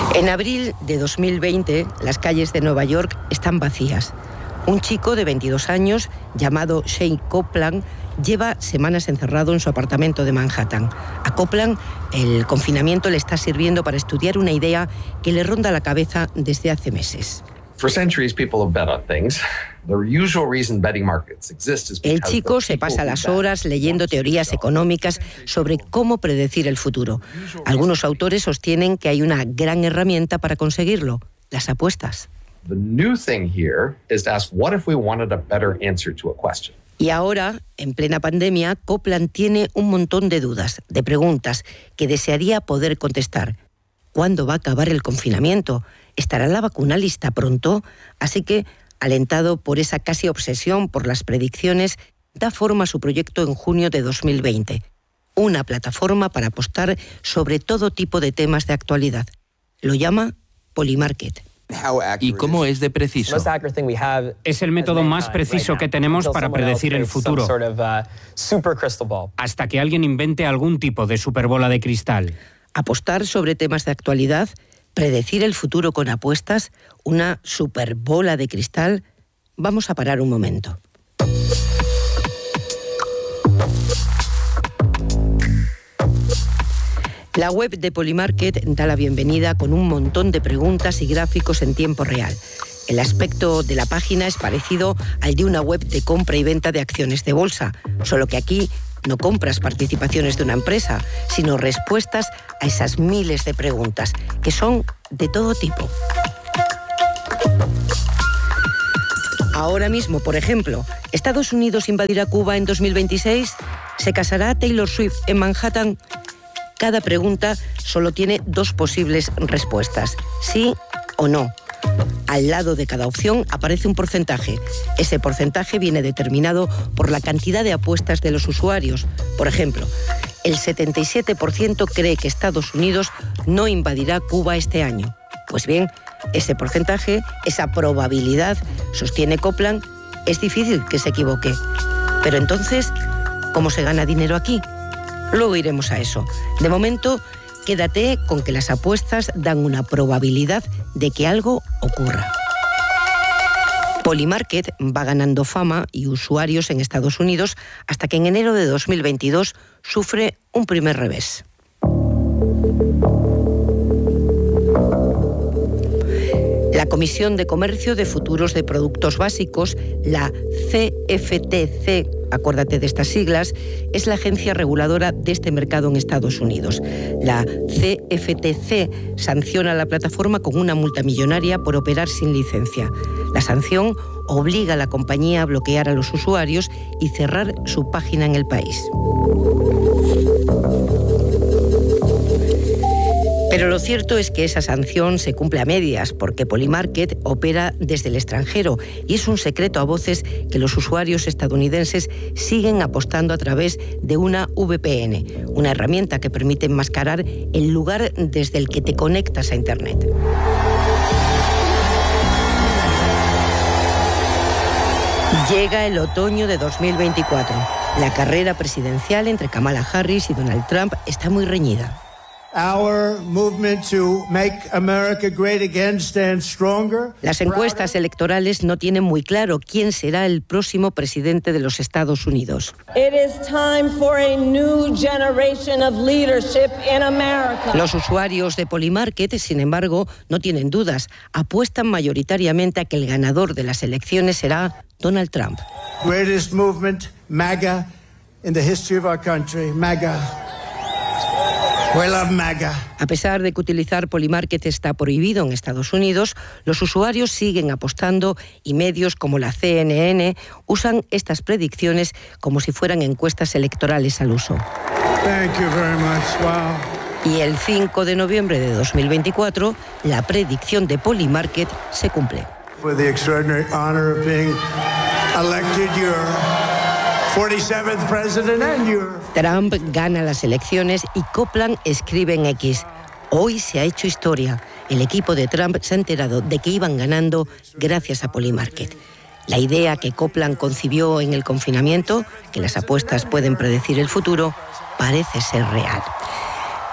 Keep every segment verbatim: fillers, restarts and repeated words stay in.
En abril de dos mil veinte, las calles de Nueva York están vacías. Un chico de veintidós años, llamado Shane Copeland, lleva semanas encerrado en su apartamento de Manhattan. A Copeland, el confinamiento le está sirviendo para estudiar una idea que le ronda la cabeza desde hace meses. El chico se pasa las horas leyendo teorías económicas sobre cómo predecir el futuro. Algunos autores sostienen que hay una gran herramienta para conseguirlo: las apuestas. Y ahora, en plena pandemia, Copeland tiene un montón de dudas, de preguntas que desearía poder contestar. ¿Cuándo va a acabar el confinamiento? ¿Estará la vacuna lista pronto? Así que, alentado por esa casi obsesión por las predicciones, da forma a su proyecto en junio de dos mil veinte. Una plataforma para apostar sobre todo tipo de temas de actualidad. Lo llama Polymarket. ¿Y cómo es de preciso? Es el método más preciso que tenemos para predecir el futuro, hasta que alguien invente algún tipo de superbola de cristal. Apostar sobre temas de actualidad, predecir el futuro con apuestas, una superbola de cristal. Vamos a parar un momento. La web de Polymarket da la bienvenida con un montón de preguntas y gráficos en tiempo real. El aspecto de la página es parecido al de una web de compra y venta de acciones de bolsa, solo que aquí no compras participaciones de una empresa, sino respuestas a esas miles de preguntas, que son de todo tipo. Ahora mismo, por ejemplo, ¿Estados Unidos invadirá Cuba en dos mil veintiséis? ¿Se casará Taylor Swift en Manhattan? Cada pregunta solo tiene dos posibles respuestas, sí o no. Al lado de cada opción aparece un porcentaje. Ese porcentaje viene determinado por la cantidad de apuestas de los usuarios. Por ejemplo, el setenta y siete por ciento cree que Estados Unidos no invadirá Cuba este año. Pues bien, ese porcentaje, esa probabilidad, sostiene Copeland, es difícil que se equivoque. Pero entonces, ¿cómo se gana dinero aquí? Luego iremos a eso. De momento, quédate con que las apuestas dan una probabilidad de que algo ocurra. Polymarket va ganando fama y usuarios en Estados Unidos hasta que en enero de dos mil veintidós sufre un primer revés. La Comisión de Comercio de Futuros de Productos Básicos, la C F T C, acuérdate de estas siglas, es la agencia reguladora de este mercado en Estados Unidos. La C F T C sanciona a la plataforma con una multa millonaria por operar sin licencia. La sanción obliga a la compañía a bloquear a los usuarios y cerrar su página en el país. Pero lo cierto es que esa sanción se cumple a medias porque Polymarket opera desde el extranjero y es un secreto a voces que los usuarios estadounidenses siguen apostando a través de una V P N, una herramienta que permite enmascarar el lugar desde el que te conectas a Internet. Llega el otoño de dos mil veinticuatro. La carrera presidencial entre Kamala Harris y Donald Trump está muy reñida. Our movement to make America great again stands stronger. Las encuestas electorales no tienen muy claro quién será el próximo presidente de los Estados Unidos. It is time for a new generation of leadership in America. Los usuarios de Polymarket, sin embargo, no tienen dudas. Apuestan mayoritariamente a que el ganador de las elecciones será Donald Trump. Greatest movement, MAGA, in the history of our country, MAGA. We love MAGA. A pesar de que utilizar Polymarket está prohibido en Estados Unidos, los usuarios siguen apostando y medios como la C N N usan estas predicciones como si fueran encuestas electorales al uso. Thank you very much. Wow. Y el cinco de noviembre de dos mil veinticuatro, la predicción de Polymarket se cumple. For the extraordinary honor of being elected your forty-seventh president and your... Trump gana las elecciones y Copeland escribe en X: hoy se ha hecho historia. El equipo de Trump se ha enterado de que iban ganando gracias a Polymarket. La idea que Copeland concibió en el confinamiento, que las apuestas pueden predecir el futuro, parece ser real.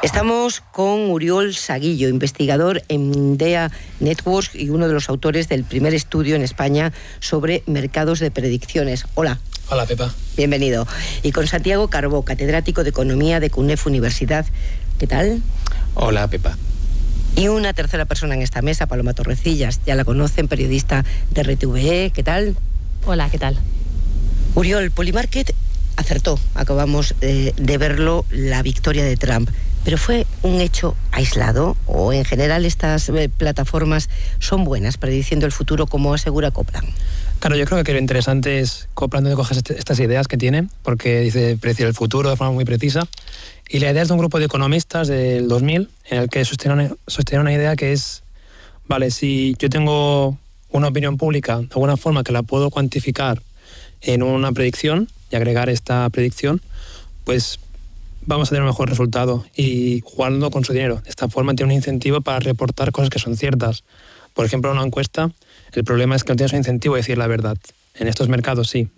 Estamos con Uriol Saguillo, investigador en D E A Networks y uno de los autores del primer estudio en España sobre mercados de predicciones. Hola. Hola, Pepa. Bienvenido. Y con Santiago Carbó, catedrático de Economía de CUNEF Universidad. ¿Qué tal? Hola, Pepa. Y una tercera persona en esta mesa, Paloma Torrecillas. Ya la conocen, periodista de R T V E. ¿Qué tal? Hola, ¿qué tal? Uriol, Polymarket acertó. Acabamos eh, de verlo, la victoria de Trump. ¿Pero fue un hecho aislado o en general estas eh, plataformas son buenas prediciendo el futuro, como asegura Copland? Claro, yo creo que lo interesante es Copland donde coges este, estas ideas que tiene, porque dice predecir el futuro de forma muy precisa. Y la idea es de un grupo de economistas del dos mil en el que sostienen una, una idea que es, vale, si yo tengo una opinión pública de alguna forma que la puedo cuantificar en una predicción y agregar esta predicción, pues vamos a tener un mejor resultado y jugando con su dinero. De esta forma tiene un incentivo para reportar cosas que son ciertas. Por ejemplo, en una encuesta, el problema es que no tienes un incentivo de decir la verdad. En estos mercados sí.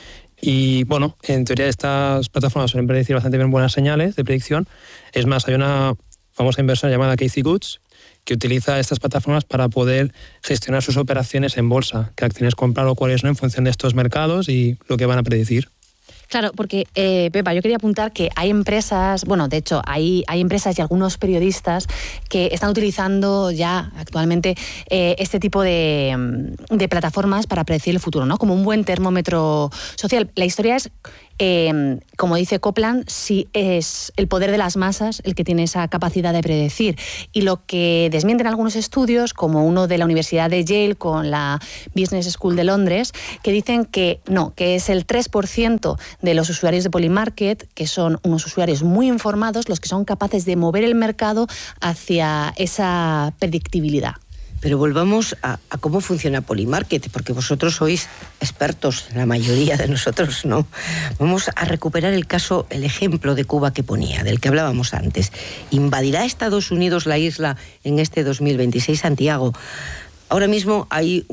Y bueno, en teoría estas plataformas suelen predecir bastante bien buenas señales de predicción. Es más, hay una famosa inversora llamada Casey Goods que utiliza estas plataformas para poder gestionar sus operaciones en bolsa, qué acciones comprar o cuáles no en función de estos mercados y lo que van a predecir. Claro, porque, eh, Pepa, yo quería apuntar que hay empresas, bueno, de hecho, hay, hay empresas y algunos periodistas que están utilizando ya actualmente eh, este tipo de, de plataformas para predecir el futuro, ¿no? Como un buen termómetro social. La historia es, eh, como dice Copland, si es el poder de las masas el que tiene esa capacidad de predecir. Y lo que desmienten algunos estudios, como uno de la Universidad de Yale con la Business School de Londres, que dicen que no, que es el tres por ciento de los usuarios de Polymarket, que son unos usuarios muy informados, los que son capaces de mover el mercado hacia esa predictibilidad. Pero volvamos a, a cómo funciona Polymarket, porque vosotros sois expertos, la mayoría de nosotros no. Vamos a recuperar el caso, el ejemplo de Cuba que ponía, del que hablábamos antes. ¿Invadirá Estados Unidos la isla en este dos mil veintiséis, Santiago? Ahora mismo hay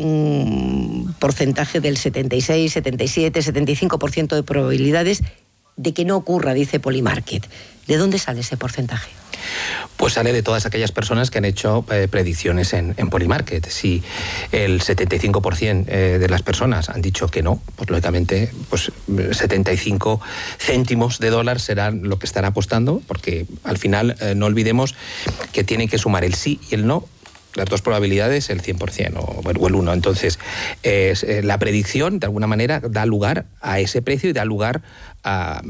un porcentaje del setenta y seis, setenta y siete, setenta y cinco por ciento de probabilidades de que no ocurra, dice Polymarket. ¿De dónde sale ese porcentaje? Pues sale de todas aquellas personas que han hecho eh, predicciones en, en Polymarket. Si el setenta y cinco por ciento eh, de las personas han dicho que no, pues lógicamente pues setenta y cinco céntimos de dólar serán lo que están apostando, porque al final eh, no olvidemos que tienen que sumar el sí y el no. Las dos probabilidades, el cien por ciento o, o el uno. Entonces, eh, la predicción, de alguna manera, da lugar a ese precio y da lugar a,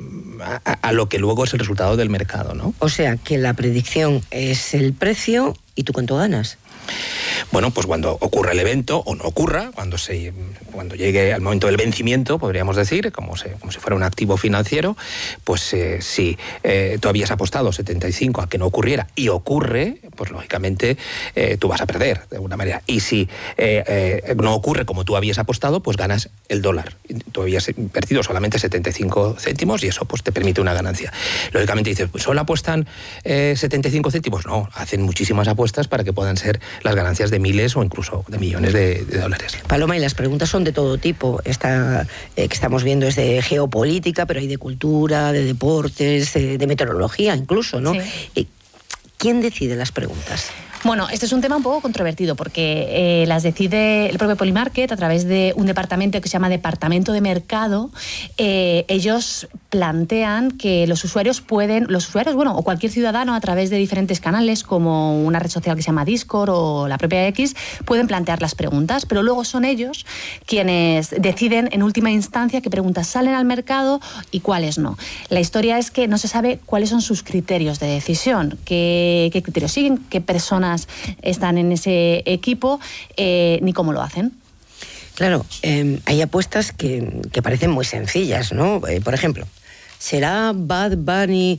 a, a lo que luego es el resultado del mercado, ¿no? O sea, que la predicción es el precio y tú cuánto ganas. Bueno, pues cuando ocurra el evento, o no ocurra, cuando se cuando llegue al momento del vencimiento, podríamos decir, como, se, como si fuera un activo financiero, pues eh, si eh, tú habías apostado setenta y cinco a que no ocurriera y ocurre, pues lógicamente eh, tú vas a perder de alguna manera. Y si eh, eh, no ocurre como tú habías apostado, pues ganas el dólar. Tú habías invertido solamente setenta y cinco céntimos y eso pues te permite una ganancia. Lógicamente dices, pues ¿solo apuestan eh, setenta y cinco céntimos? No, hacen muchísimas apuestas para que puedan ser las ganancias de miles o incluso de millones de, de dólares. Paloma, y las preguntas son de todo tipo. Esta eh, que estamos viendo es de geopolítica, pero hay de cultura, de deportes, eh, de meteorología incluso, ¿no? Sí. Eh, ¿Quién decide las preguntas? Bueno, este es un tema un poco controvertido porque eh, las decide el propio Polymarket a través de un departamento que se llama Departamento de Mercado. Eh, ellos plantean que los usuarios pueden, los usuarios, bueno, o cualquier ciudadano a través de diferentes canales como una red social que se llama Discord o la propia X, pueden plantear las preguntas, pero luego son ellos quienes deciden en última instancia qué preguntas salen al mercado y cuáles no. La historia es que no se sabe cuáles son sus criterios de decisión, qué, qué criterios siguen, qué personas están en ese equipo, eh, ni cómo lo hacen. Claro, eh, hay apuestas que, que parecen muy sencillas, ¿no? Eh, por ejemplo, ¿será Bad Bunny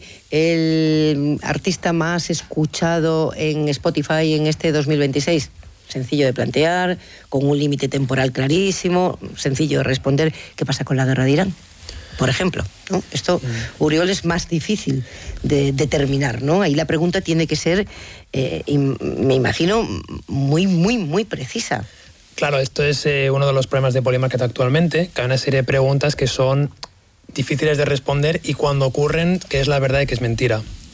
el artista más escuchado en Spotify en este dos mil veintiséis? Sencillo de plantear, con un límite temporal clarísimo, sencillo de responder. ¿Qué pasa con la guerra de Irán? Por ejemplo, ¿no? Esto, Uriol, es más difícil de determinar, ¿no? Ahí la pregunta tiene que ser, eh, me imagino, muy, muy, muy precisa. Claro, esto es eh, uno de los problemas de Polymarket actualmente, que hay una serie de preguntas que son difíciles de responder y cuando ocurren, qué es la verdad y qué es mentira.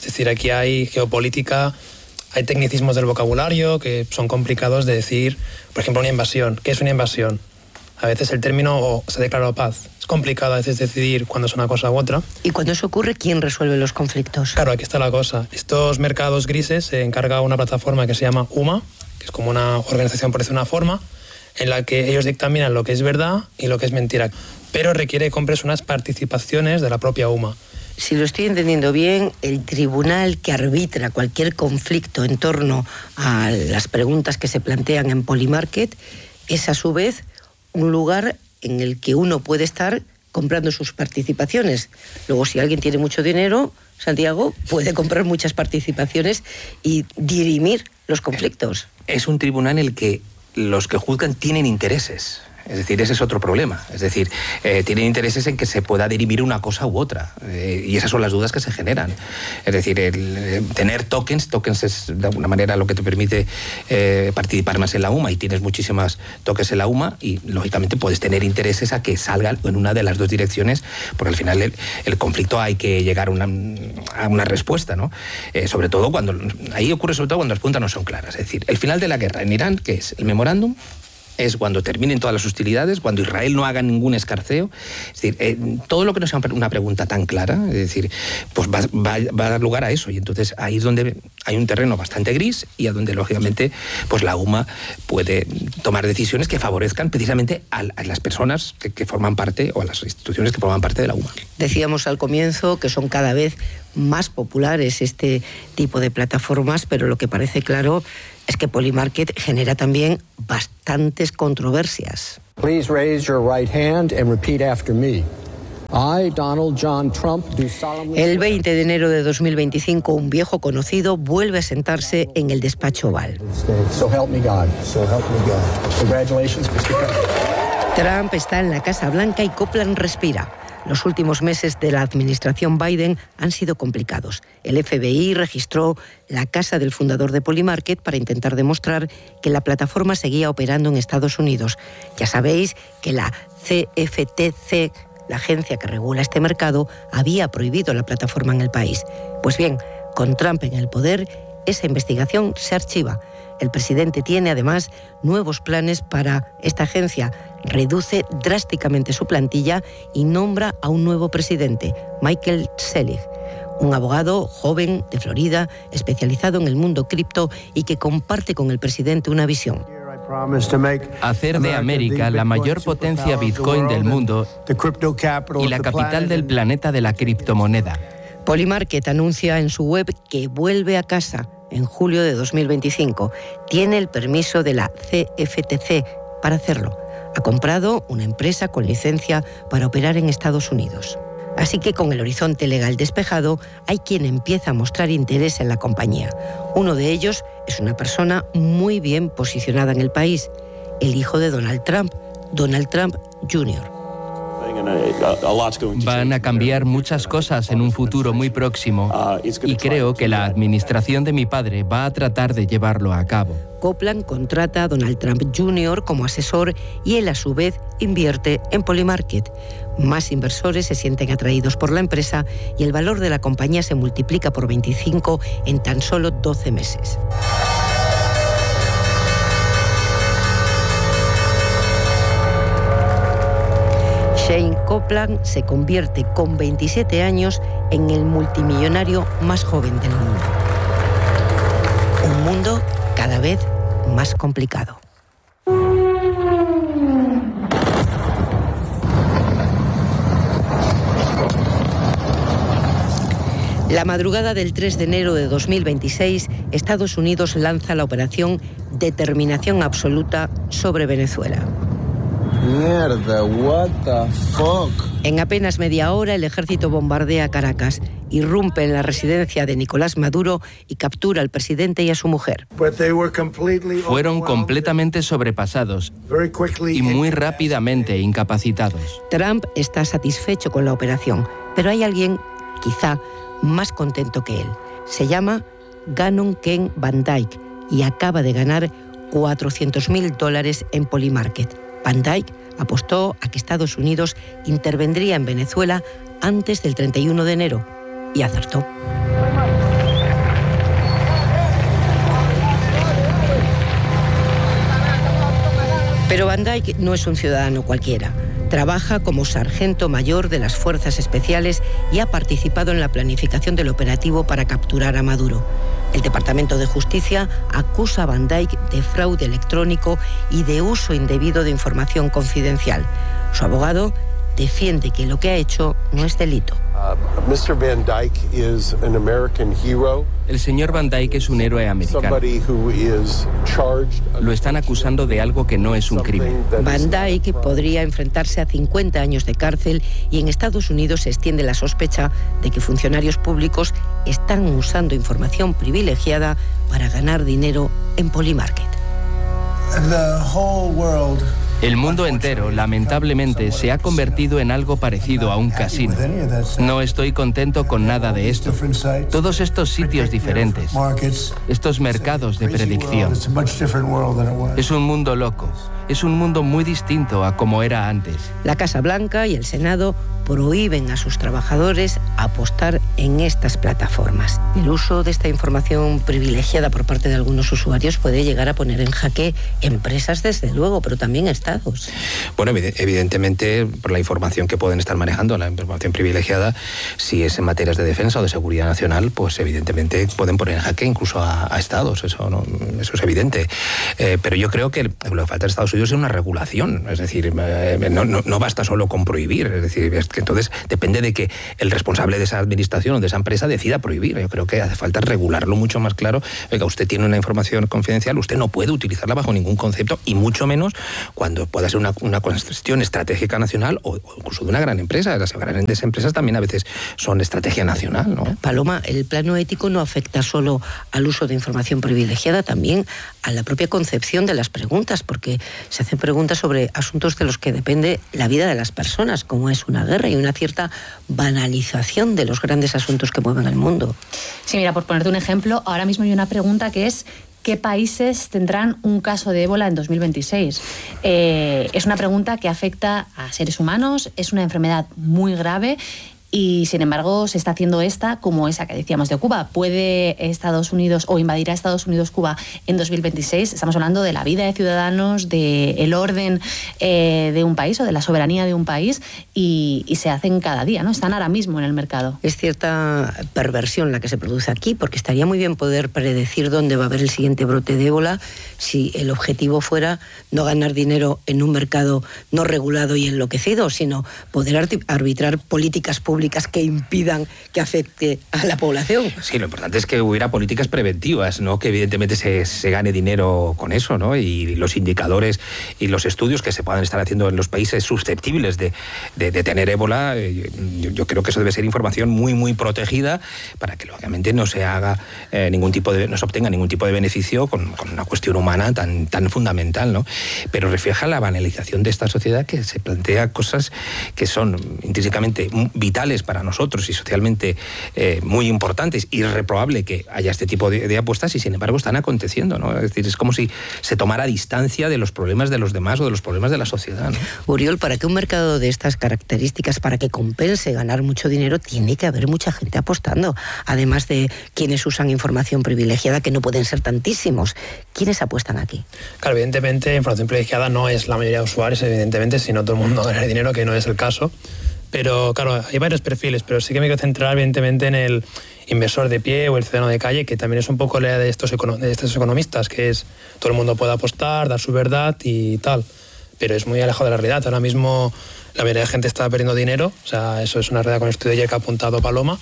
Es decir, aquí hay geopolítica, hay tecnicismos del vocabulario que son complicados de decir. Por ejemplo, una invasión. ¿Qué es una invasión? A veces el término o se declara paz. Es complicado a veces decidir cuándo es una cosa u otra. ¿Y cuando eso ocurre, quién resuelve los conflictos? Claro, aquí está la cosa. Estos mercados grises se encarga una plataforma que se llama U M A, que es como una organización, por decir una forma, en la que ellos dictaminan lo que es verdad y lo que es mentira. Pero requiere que compres unas participaciones de la propia U M A. Si lo estoy entendiendo bien, el tribunal que arbitra cualquier conflicto en torno a las preguntas que se plantean en Polymarket es a su vez un lugar en el que uno puede estar comprando sus participaciones. Luego, si alguien tiene mucho dinero, Santiago, puede comprar muchas participaciones y dirimir los conflictos. Es un tribunal en el que los que juzgan tienen intereses. Es decir, ese es otro problema. Es decir, eh, tienen intereses en que se pueda dirimir una cosa u otra. Eh, y esas son las dudas que se generan. Es decir, el, eh, tener tokens, tokens es de alguna manera lo que te permite eh, participar más en la U M A, y tienes muchísimas tokens en la U M A y, lógicamente, puedes tener intereses a que salgan en una de las dos direcciones, porque al final el, el conflicto hay que llegar a una, a una respuesta, ¿no? Eh, sobre todo cuando... Ahí ocurre sobre todo cuando las preguntas no son claras. Es decir, el final de la guerra en Irán, que es el memorándum, es cuando terminen todas las hostilidades, cuando Israel no haga ningún escarceo. Es decir, eh, todo lo que no sea una pregunta tan clara, es decir, pues va, va, va a dar lugar a eso. Y entonces ahí es donde hay un terreno bastante gris y a donde, lógicamente, pues la U M A puede tomar decisiones que favorezcan precisamente a, a las personas que, que forman parte, o a las instituciones que forman parte de la U M A. Decíamos al comienzo que son cada vez más populares este tipo de plataformas, pero lo que parece claro es que Polymarket genera también bastantes controversias. Please raise your right hand and repeat after me. I, Donald John Trump, do solemnly... El veinte de enero de dos mil veinticinco, un viejo conocido vuelve a sentarse en el despacho Oval. So help me God. So help me God. Congratulations, mister Trump. Trump está en la Casa Blanca y Copland respira. Los últimos meses de la administración Biden han sido complicados. El F B I registró la casa del fundador de Polymarket para intentar demostrar que la plataforma seguía operando en Estados Unidos. Ya sabéis que la C F T C, la agencia que regula este mercado, había prohibido la plataforma en el país. Pues bien, con Trump en el poder, esa investigación se archiva. El presidente tiene, además, nuevos planes para esta agencia. Reduce drásticamente su plantilla y nombra a un nuevo presidente, Michael Selig, un abogado joven de Florida, especializado en el mundo cripto y que comparte con el presidente una visión. Hacer de América la mayor potencia Bitcoin del mundo y la capital del planeta de la criptomoneda. Polymarket anuncia en su web que vuelve a casa en julio de dos mil veinticinco. Tiene el permiso de la C F T C para hacerlo. Ha comprado una empresa con licencia para operar en Estados Unidos. Así que, con el horizonte legal despejado, hay quien empieza a mostrar interés en la compañía. Uno de ellos es una persona muy bien posicionada en el país, el hijo de Donald Trump, Donald Trump junior Van a cambiar muchas cosas en un futuro muy próximo y creo que la administración de mi padre va a tratar de llevarlo a cabo. Copland contrata a Donald Trump junior como asesor y él, a su vez, invierte en Polymarket. Más inversores se sienten atraídos por la empresa y el valor de la compañía se multiplica por veinticinco en tan solo doce meses. Shane Copland se convierte con veintisiete años en el multimillonario más joven del mundo. Un mundo cada vez más complicado. La madrugada del tres de enero de dos mil veintiséis, Estados Unidos lanza la operación Determinación Absoluta sobre Venezuela. Mierda, what the fuck? En apenas media hora, el ejército bombardea Caracas, irrumpe en la residencia de Nicolás Maduro y captura al presidente y a su mujer. Fueron completamente sobrepasados y muy rápidamente incapacitados. Trump está satisfecho con la operación, pero hay alguien, quizá, más contento que él. Se llama Gannon Ken Van Dyke y acaba de ganar cuatrocientos mil dólares en Polymarket. Van Dyke apostó a que Estados Unidos intervendría en Venezuela antes del treinta y uno de enero y acertó. Van Dyke no es un ciudadano cualquiera. Trabaja como sargento mayor de las Fuerzas Especiales y ha participado en la planificación del operativo para capturar a Maduro. El Departamento de Justicia acusa a Van Dyke de fraude electrónico y de uso indebido de información confidencial. Su abogado defiende que lo que ha hecho no es delito. Uh, mister Van Dyke is an American hero. El señor Van Dyke es un héroe americano. Lo están acusando de algo que no es un crimen. Van Dyke podría enfrentarse a cincuenta años de cárcel y en Estados Unidos se extiende la sospecha de que funcionarios públicos están usando información privilegiada para ganar dinero en Polymarket. The whole world El mundo entero, lamentablemente, se ha convertido en algo parecido a un casino. No estoy contento con nada de esto. Todos estos sitios diferentes, estos mercados de predicción. Es un mundo loco. Es un mundo muy distinto a como era antes. La Casa Blanca y el Senado prohíben a sus trabajadores apostar en estas plataformas. El uso de esta información privilegiada por parte de algunos usuarios puede llegar a poner en jaque empresas, desde luego, pero también estados. Bueno, evidentemente, por la información que pueden estar manejando, la información privilegiada, si es en materias de defensa o de seguridad nacional, pues evidentemente pueden poner en jaque incluso a, a estados, eso, no, eso es evidente. Eh, pero yo creo que lo que falta en Estados Unidos es una regulación, es decir, eh, no, no, no basta solo con prohibir, es decir, es que entonces depende de que el responsable de esa administración o de esa empresa decida prohibir. Yo creo que hace falta regularlo mucho más claro. Oiga, usted tiene una información confidencial, usted no puede utilizarla bajo ningún concepto, y mucho menos cuando pueda ser una, una cuestión estratégica nacional o, o incluso de una gran empresa. Las grandes empresas también a veces son estrategia nacional, ¿no? Paloma, el plano ético no afecta solo al uso de información privilegiada, también a la propia concepción de las preguntas, porque se hacen preguntas sobre asuntos de los que depende la vida de las personas, como es una guerra, y una cierta banalización de los grandes asuntos que mueven el mundo. Sí, mira, por ponerte un ejemplo, ahora mismo hay una pregunta que es: ¿qué países tendrán un caso de ébola en dos mil veintiséis? Eh, es una pregunta que afecta a seres humanos, es una enfermedad muy grave. Y, sin embargo, se está haciendo esta como esa que decíamos de Cuba. ¿Puede Estados Unidos o invadirá Estados Unidos Cuba en dos mil veintiséis? Estamos hablando de la vida de ciudadanos, del orden eh, de un país o de la soberanía de un país, y, y se hacen cada día, ¿no? Están ahora mismo en el mercado. Es cierta perversión la que se produce aquí, porque estaría muy bien poder predecir dónde va a haber el siguiente brote de ébola si el objetivo fuera no ganar dinero en un mercado no regulado y enloquecido, sino poder arbitrar políticas públicas que impidan que afecte a la población. Sí, lo importante es que hubiera políticas preventivas, ¿no? Que evidentemente se, se gane dinero con eso, ¿no? Y los indicadores y los estudios que se puedan estar haciendo en los países susceptibles de, de, de tener ébola, yo, yo creo que eso debe ser información muy, muy protegida para que, lógicamente, no se haga eh, ningún tipo de, no se obtenga ningún tipo de beneficio con, con una cuestión humana tan, tan fundamental, ¿no? Pero refleja la banalización de esta sociedad, que se plantea cosas que son intrínsecamente vitales para nosotros y socialmente eh, muy importantes, y es reprobable que haya este tipo de, de apuestas, y sin embargo están aconteciendo, ¿no? Es decir, es como si se tomara distancia de los problemas de los demás o de los problemas de la sociedad, ¿no? Uriol, para que un mercado de estas características, para que compense ganar mucho dinero, tiene que haber mucha gente apostando, además de quienes usan información privilegiada, que no pueden ser tantísimos. ¿Quiénes apuestan aquí? Claro, evidentemente información privilegiada no es la mayoría de usuarios, evidentemente, si no todo el mundo gana dinero, que no es el caso. Pero claro, hay varios perfiles, pero sí que me quiero centrar evidentemente en el inversor de pie o el ciudadano de calle, que también es un poco la idea de estos, econo- de estos economistas, que es todo el mundo puede apostar, dar su verdad y tal, pero es muy alejado de la realidad. Ahora mismo la mayoría de gente está perdiendo dinero, o sea, eso es una realidad con el estudio que ha apuntado Paloma.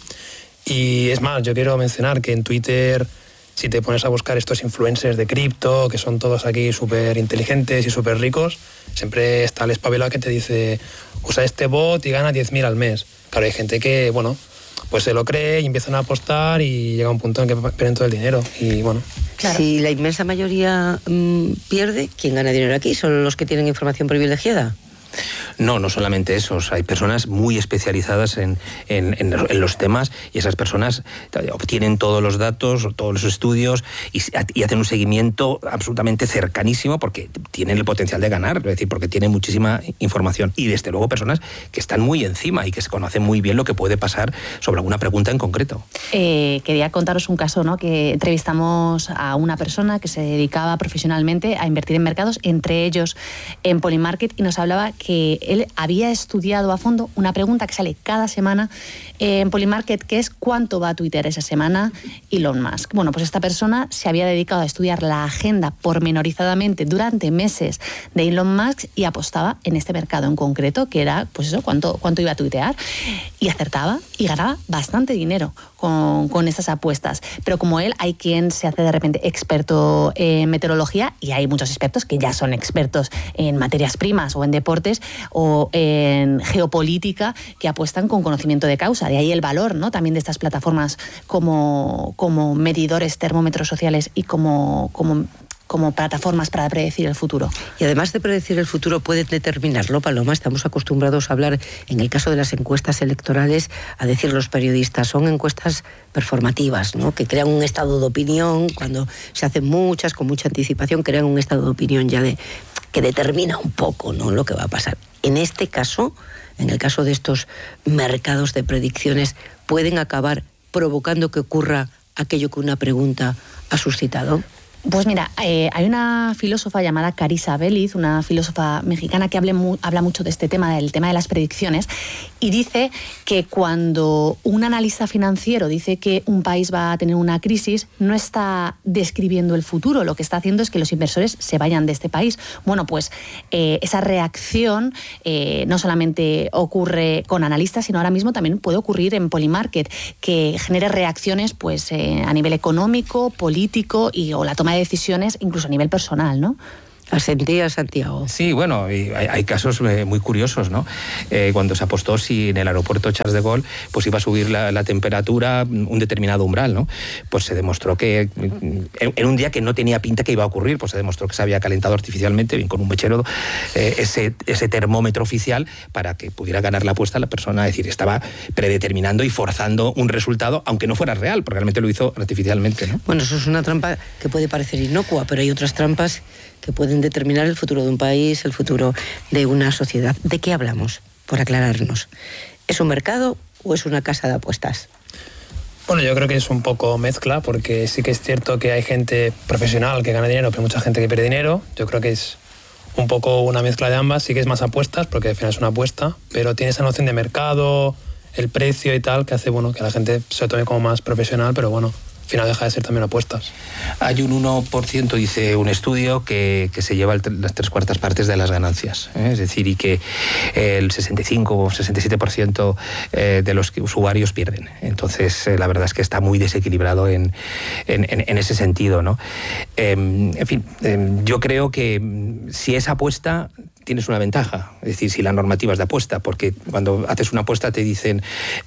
Y es más, yo quiero mencionar que en Twitter, si te pones a buscar estos influencers de cripto, que son todos aquí súper inteligentes y súper ricos, siempre está el espabilado que te dice: usa este bot y gana diez mil al mes. Claro, hay gente que, bueno, pues se lo cree y empiezan a apostar y llega un punto en que pierden todo el dinero. Y bueno. Claro. Si la inmensa mayoría mmm, pierde, ¿quién gana dinero aquí? ¿Son los que tienen información privilegiada? No, no solamente esos. Hay personas muy especializadas en, en, en, en los temas y esas personas obtienen todos los datos, todos los estudios y, y hacen un seguimiento absolutamente cercanísimo porque tienen el potencial de ganar, es decir, porque tienen muchísima información. Y desde luego personas que están muy encima y que se conocen muy bien lo que puede pasar sobre alguna pregunta en concreto. Eh, quería contaros un caso, ¿no? Que entrevistamos a una persona que se dedicaba profesionalmente a invertir en mercados, entre ellos en Polymarket, y nos hablaba que él había estudiado a fondo una pregunta que sale cada semana en Polymarket, que es ¿cuánto va a Twitter esa semana Elon Musk? Bueno, pues esta persona se había dedicado a estudiar la agenda pormenorizadamente durante meses de Elon Musk y apostaba en este mercado en concreto, que era, pues eso, cuánto, cuánto iba a tuitear, y acertaba y ganaba bastante dinero con, con estas apuestas. Pero como él, hay quien se hace de repente experto en meteorología y hay muchos expertos que ya son expertos en materias primas o en deportes o en geopolítica que apuestan con conocimiento de causa. De ahí el valor, ¿no? También de estas plataformas como, como medidores, termómetros sociales y como, como, como plataformas para predecir el futuro. Y además de predecir el futuro, pueden determinarlo, Paloma. Estamos acostumbrados a hablar, en el caso de las encuestas electorales, a decir los periodistas, son encuestas performativas, ¿no? Que crean un estado de opinión, cuando se hacen muchas, con mucha anticipación, crean un estado de opinión ya de que determina un poco, ¿no?, lo que va a pasar. En este caso, en el caso de estos mercados de predicciones, pueden acabar provocando que ocurra aquello que una pregunta ha suscitado. Pues mira, eh, hay una filósofa llamada Carissa Belliz, una filósofa mexicana que hable mu- habla mucho de este tema, del tema de las predicciones, y dice que cuando un analista financiero dice que un país va a tener una crisis, no está describiendo el futuro, lo que está haciendo es que los inversores se vayan de este país. Bueno, pues eh, esa reacción eh, no solamente ocurre con analistas, sino ahora mismo también puede ocurrir en Polymarket, que genere reacciones pues eh, a nivel económico, político y o la toma de decisiones incluso a nivel personal, ¿no? Asentía, Santiago. Sí, bueno, hay, hay casos eh, muy curiosos, ¿no? Eh, cuando se apostó si en el aeropuerto Charles de Gaulle pues iba a subir la, la temperatura un determinado umbral, ¿no? Pues se demostró que en, en un día que no tenía pinta que iba a ocurrir, pues se demostró que se había calentado artificialmente, bien con un mechero, eh, ese, ese termómetro oficial para que pudiera ganar la apuesta la persona, es decir, estaba predeterminando y forzando un resultado, aunque no fuera real, porque realmente lo hizo artificialmente, ¿no? Bueno, eso es una trampa que puede parecer inocua, pero hay otras trampas que pueden determinar el futuro de un país, el futuro de una sociedad. ¿De qué hablamos? Por aclararnos. ¿Es un mercado o es una casa de apuestas? Bueno, yo creo que es un poco mezcla, porque sí que es cierto que hay gente profesional que gana dinero, pero mucha gente que pierde dinero. Yo creo que es un poco una mezcla de ambas. Sí que es más apuestas, porque al final es una apuesta, pero tiene esa noción de mercado, el precio y tal, que hace, bueno, que la gente se lo tome como más profesional, pero bueno, al final deja de ser también apuestas. Hay un uno por ciento, dice un estudio, que, que se lleva el, las tres cuartas partes de las ganancias, ¿eh? Es decir, y que el sesenta y cinco o sesenta y siete por ciento eh, de los usuarios pierden. Entonces, eh, la verdad es que está muy desequilibrado en, en, en, en ese sentido, ¿no? Eh, en fin, eh, yo creo que si es apuesta, tienes una ventaja, es decir, si la normativa es de apuesta, porque cuando haces una apuesta te dicen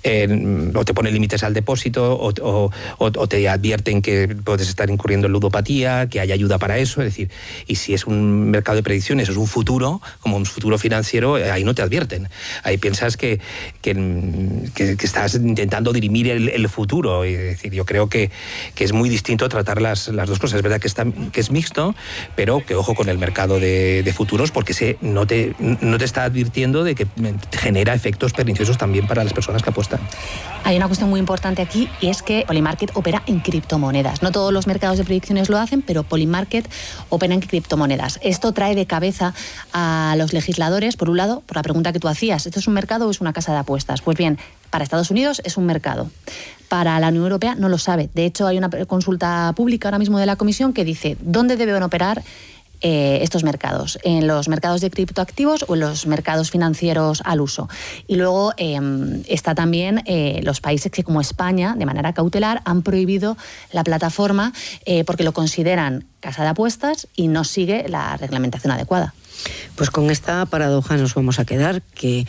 eh, o te ponen límites al depósito o, o, o te advierten que puedes estar incurriendo en ludopatía, que hay ayuda para eso, es decir, y si es un mercado de predicciones, es un futuro, como un futuro financiero, ahí no te advierten, ahí piensas que, que, que, que estás intentando dirimir el, el futuro, es decir, yo creo que, que es muy distinto tratar las, las dos cosas, es verdad que, está, que es mixto, pero que ojo con el mercado de, de futuros, porque se no te, no te está advirtiendo de que genera efectos perniciosos también para las personas que apuestan. Hay una cuestión muy importante aquí y es que Polymarket opera en criptomonedas. No todos los mercados de predicciones lo hacen, pero Polymarket opera en criptomonedas. Esto trae de cabeza a los legisladores, por un lado, por la pregunta que tú hacías, ¿esto es un mercado o es una casa de apuestas? Pues bien, para Estados Unidos es un mercado. Para la Unión Europea no lo sabe. De hecho, hay una consulta pública ahora mismo de la Comisión que dice ¿dónde deben operar Eh, estos mercados? ¿En los mercados de criptoactivos o en los mercados financieros al uso? Y luego eh, está también eh, los países que, como España, de manera cautelar, han prohibido la plataforma eh, porque lo consideran casa de apuestas y no sigue la reglamentación adecuada. Pues con esta paradoja nos vamos a quedar, que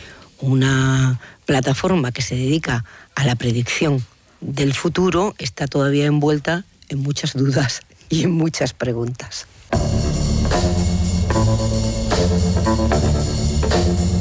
una plataforma que se dedica a la predicción del futuro está todavía envuelta en muchas dudas y en muchas preguntas. Thank you.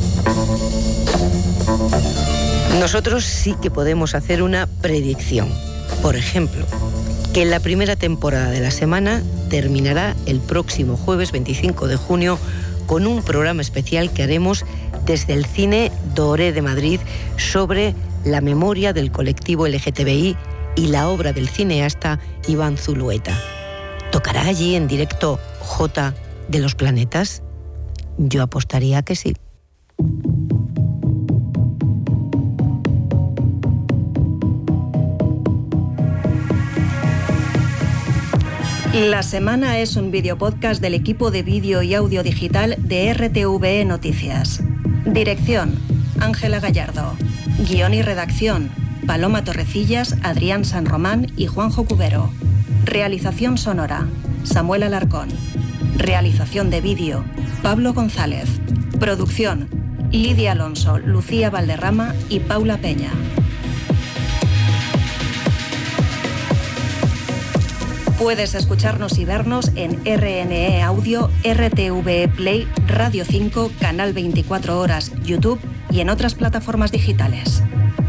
Nosotros sí que podemos hacer una predicción. Por ejemplo, que la primera temporada de La Semana terminará el próximo jueves veinticinco de junio con un programa especial que haremos desde el Cine Doré de Madrid sobre la memoria del colectivo L G T B I y la obra del cineasta Iván Zulueta. ¿Tocará allí en directo J de los Planetas? Yo apostaría que sí. La Semana es un videopodcast del equipo de vídeo y audio digital de R T V E Noticias. Dirección: Ángela Gallardo. Guión y redacción: Paloma Torrecillas, Adrián San Román y Juanjo Cubero. Realización sonora: Samuel Alarcón. Realización de vídeo: Pablo González. Producción: Lidia Alonso, Lucía Valderrama y Paula Peña. Puedes escucharnos y vernos en R N E Audio, R T V E Play, Radio cinco, Canal veinticuatro Horas, YouTube y en otras plataformas digitales.